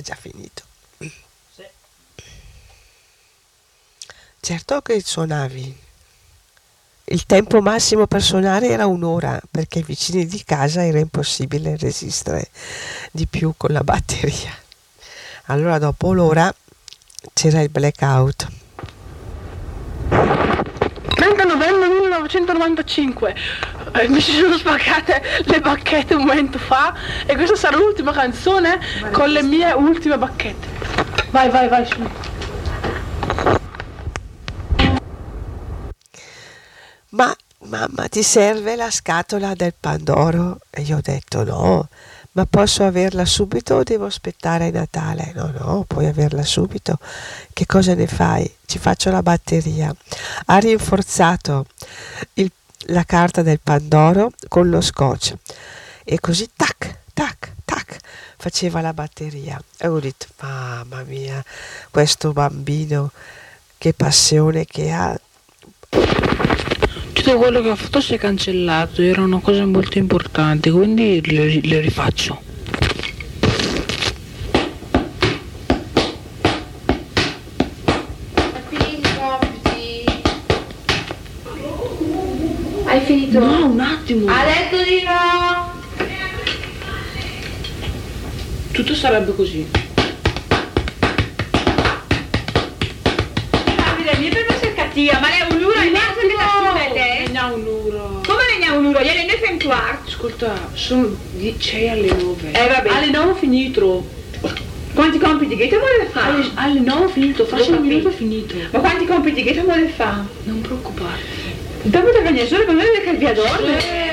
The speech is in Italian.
È già finito. Sì. Certo che suonavi. Il tempo massimo per suonare era un'ora, perché ai vicini di casa era impossibile resistere di più con la batteria. Allora dopo l'ora c'era il blackout. 30 novembre 1995. Mi si sono spaccate le bacchette un momento fa e questa sarà l'ultima canzone con le mie ultime bacchette. Vai su. Ma mamma, ti serve la scatola del Pandoro? E io ho detto no, ma posso averla subito o devo aspettare a Natale? No, puoi averla subito. Che cosa ne fai? Ci faccio la batteria. Ha rinforzato la carta del Pandoro con lo scotch e così tac faceva la batteria. E ho detto, mamma mia, questo bambino, che passione che ha. Tutto quello che ho fatto si è cancellato, era una cosa molto importante, quindi le rifaccio. Hai finito? No, un attimo. Ha detto di no! Tutto sarebbe così. Davide, mi per essere cattiva, ma lei è un euro e mezzo che la scrivete? Ne ha un euro. Come ne ha un euro? Gliene ne fai un quarto? Ascolta, sono 6 alle 9. Vabbè. Alle 9 ho finito. Quanti compiti che vuole fare? Alle 9 ho finito, fra 6 minuti ho finito. Ma quanti compiti che vuole fare? Non preoccuparti. Dopo deve venire solo per me che il via d'ordine.